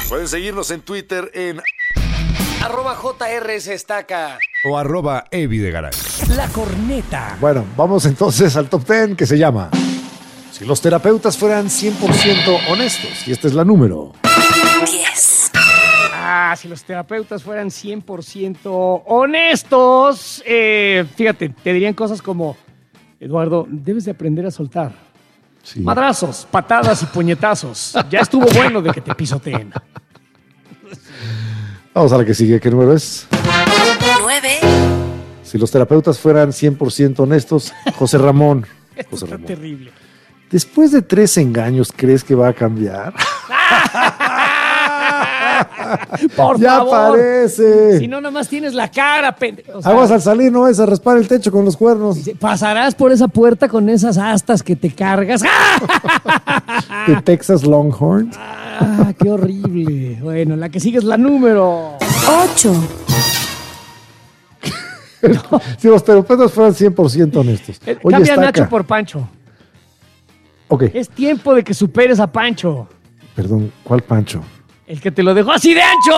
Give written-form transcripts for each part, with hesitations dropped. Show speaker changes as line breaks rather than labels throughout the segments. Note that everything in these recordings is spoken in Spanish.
Pueden seguirnos en Twitter en
@JRSestaca
o @evidegaray.
La Corneta.
Bueno, vamos entonces al top 10 que se llama Si los terapeutas fueran 100% honestos. Y esta es la número
10.
Si los terapeutas fueran 100% honestos, fíjate, te dirían cosas como: Eduardo, debes de aprender a soltar.
Sí.
Madrazos, patadas y puñetazos. Ya estuvo bueno de que te pisoteen.
Vamos a la que sigue. ¿Qué número es?
9.
Si los terapeutas fueran 100% honestos, José Ramón.
Esto
José
está
Ramón.
terrible.
Después de 3 engaños, ¿crees que va a cambiar?
Por
¡Ya
favor.
parece!
Si no, nomás tienes la cara, pendejo. O sea,
Aguas al salir, no vas a raspar el techo con los cuernos.
pasarás por esa puerta con esas astas que te cargas.
De Texas Longhorn.
¡Qué horrible! Bueno, la que sigue es la número
8.
Si los terapeutas fueran 100% honestos.
Cambia
Estaca.
Nacho por Pancho.
Ok,
Es tiempo de que superes a Pancho.
perdón, ¿cuál Pancho?
El que te lo dejó así de ancho.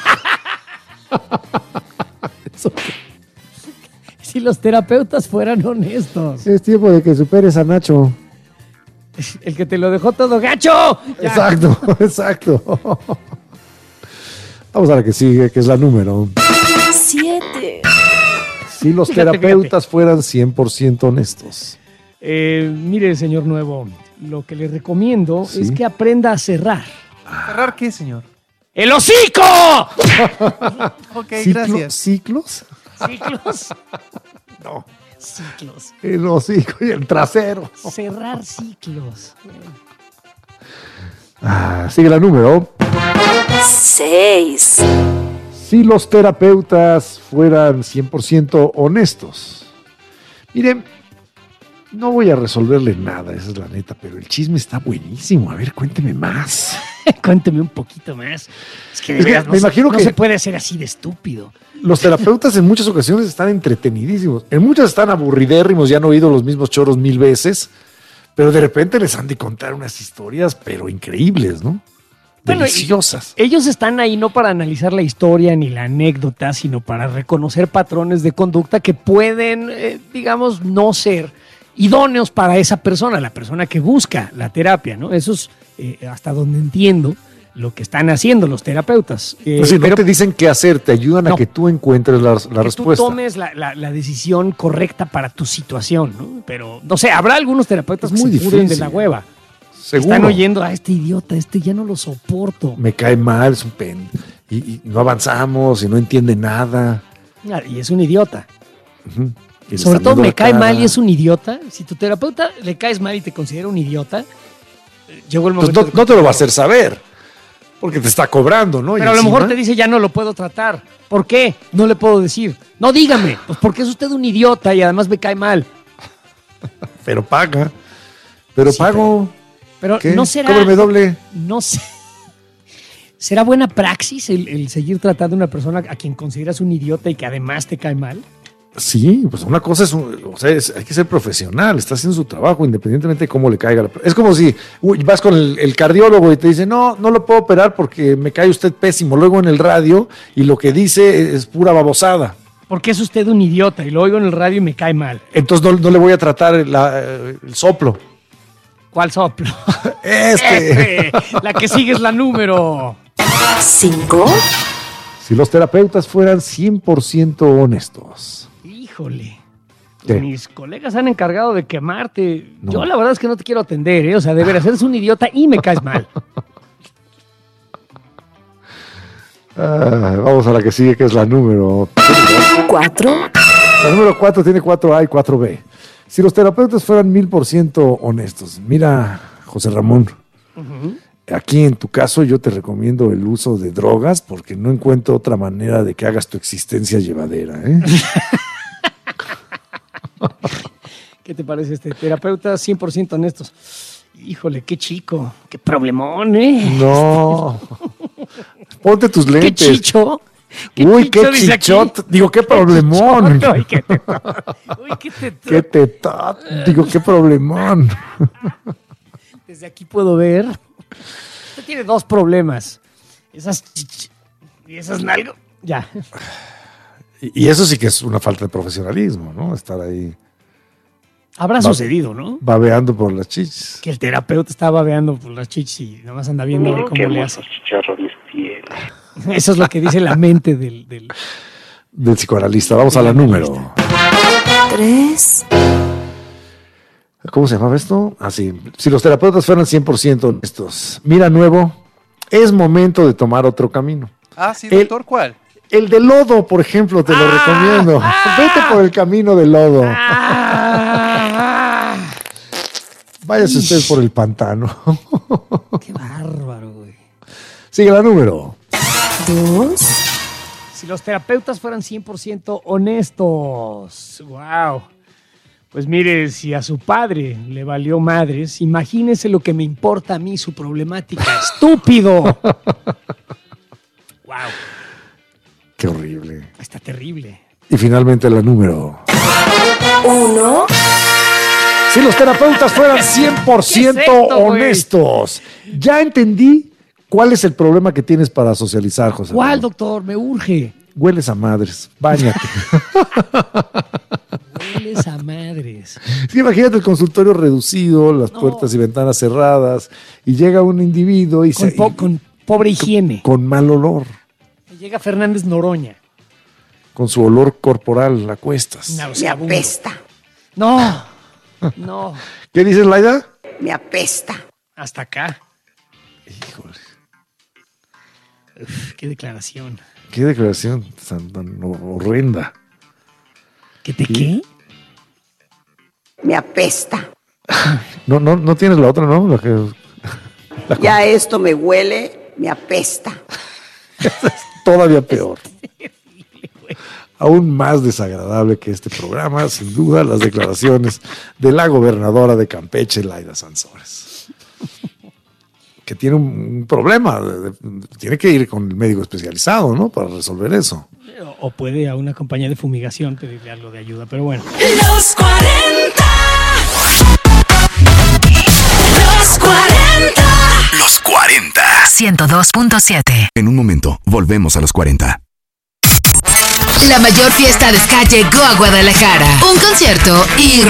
Si los terapeutas fueran honestos.
Es tiempo de que superes a Nacho.
El que te lo dejó todo gacho. Ya.
Exacto, exacto. Vamos a la que sigue, que es la número.
7.
Si los
Fíjate,
terapeutas fueran 100% honestos.
Mire, señor Nuevo, lo que le recomiendo
Sí.
es que aprenda a cerrar.
¿Cerrar qué, señor?
¡El hocico!
Ok,
¿Ciclo-
gracias.
¿Ciclos?
¿Ciclos?
No.
Ciclos.
El hocico y el trasero.
Cerrar ciclos.
Sigue la número.
6.
Si los terapeutas fueran 100% honestos. Miren, no voy a resolverle nada, esa es la neta, pero el chisme está buenísimo. A ver, cuénteme más.
Cuénteme un poquito más. Es que de
Es que
veras
me imagino
no
que-
se puede ser así de estúpido.
Los terapeutas en muchas ocasiones están entretenidísimos. En muchas están aburridérrimos, ya han oído los mismos choros 1000 veces, pero de repente les han de contar unas historias, pero increíbles, ¿no?
Bueno,
Deliciosas.
Ellos están ahí no para analizar la historia ni la anécdota, sino para reconocer patrones de conducta que pueden, digamos, no ser idóneos para esa persona, la persona que busca la terapia, ¿no? Eso es hasta donde entiendo lo que están haciendo los terapeutas.
Si no te dicen qué hacer, te ayudan
No.
a que tú encuentres la
que
respuesta.
tú tomes la decisión correcta para tu situación, ¿no? Pero, no sé, habrá algunos terapeutas
Es
que
muy
se pudren de
difícil.
la hueva.
Seguro.
Están oyendo a este idiota, ya no lo soporto.
Me cae mal, es un pen. Y no avanzamos y no entiende nada.
Y es un idiota.
Y le
Sobre
están
todo
viendo
me
la
cae
cara.
mal y es un idiota. Si tu terapeuta le caes mal y te considera un idiota, llegó el
Pues
momento.
no te lo va a hacer saber. Porque te está cobrando, ¿no? Y
Pero a lo mejor
encima-
te dice, ya no lo puedo tratar. ¿Por qué? No le puedo decir. No, dígame. Pues porque es usted un idiota y además me cae mal.
Pero paga. Pero
Sí,
pago.
Pero
¿Qué?
no será.
Cóbrame doble.
No sé. ¿Será buena praxis el seguir tratando a una persona a quien consideras un idiota y que además te cae mal?
Sí, pues una cosa hay que ser profesional, está haciendo su trabajo independientemente de cómo le caiga. Es como si vas con el cardiólogo y te dice, no lo puedo operar porque me cae usted pésimo. Luego en el radio y lo que dice es pura babosada.
Porque es usted un idiota y lo oigo en el radio y me cae mal.
Entonces no le voy a tratar el soplo.
¿Cuál soplo? La que sigue es la número
5.
Si los terapeutas fueran 100% honestos.
Híjole.
¿Qué?
Mis colegas han encargado de quemarte.
No.
Yo la verdad es que no te quiero atender, ¿eh? O sea, de veras, eres un idiota y me caes mal.
Vamos a la que sigue, que es la número
4.
La número 4 tiene 4A y 4B. Si los terapeutas fueran 1000% honestos. Mira, José Ramón, aquí en tu caso yo te recomiendo el uso de drogas porque no encuentro otra manera de que hagas tu existencia llevadera, ¿eh?
¿Qué te parece este terapeuta 100% honestos? Híjole, qué chico, qué problemón, ¿eh?
No. Ponte tus
Qué
lentes.
chicho.
Uy, qué
chicho, dice aquí.
chichot. Digo, qué problemón.
chichote, uy, qué tetón. Uy, qué tetón.
Qué tetot. Digo, qué problemón.
Desde aquí puedo ver. Usted tiene dos problemas. Y esas nalgas. Ya.
Y eso sí que es una falta de profesionalismo, ¿no? Estar ahí
Habrá sucedido, ¿no?
babeando por las chichis.
Que el terapeuta está babeando por las chichis y nada más anda viendo cómo le hace.
Chicharrones tiene.
Eso es lo que dice la mente del
Del psicoanalista. Vamos a la número.
3,
¿Cómo se llamaba esto? Así. Si los terapeutas fueran 100% honestos. Mira, nuevo, es momento de tomar otro camino.
Ah, sí, doctor, ¿cuál?
El de lodo, por ejemplo, te lo recomiendo. Vete por el camino del lodo. Váyase usted por el pantano.
Qué bárbaro, güey.
Sigue la número.
2,
Si los terapeutas fueran 100% honestos. Wow. Pues mire, si a su padre le valió madres, imagínese lo que me importa a mí su problemática. ¡Estúpido! Wow.
Qué horrible.
Está terrible.
Y finalmente la número.
1,
Si los terapeutas fueran 100%
¿Qué es esto, güey?
honestos. Ya entendí cuál es el problema que tienes para socializar, José.
¿Cuál,
Ramón.
doctor? Me urge.
Hueles a madres. Báñate.
Hueles a madres.
Es que imagínate el consultorio reducido, las puertas y ventanas cerradas, y llega un individuo y
Con pobre higiene.
con mal olor,
Llega Fernández Noroña.
con su olor corporal a cuestas.
me
Nauseabundo.
apesta,
No. No.
¿Qué dices, Laida?
me apesta.
Hasta acá.
Híjole,
Uf, qué declaración.
qué declaración tan horrenda.
¿Qué te qué?
Me apesta.
No tienes la otra, ¿no?
Ya esto me huele, me apesta.
Todavía peor. Aún más desagradable que este programa, sin duda, las declaraciones de la gobernadora de Campeche, Laida Sansores. Que tiene un problema, tiene que ir con el médico especializado, ¿no? Para resolver eso.
O puede a una compañía de fumigación pedirle algo de ayuda, pero bueno.
Los 40. Los 40.
Los 40.
102.7.
En un momento, volvemos a los 40.
La mayor fiesta de ska llegó a Guadalajara. Un concierto y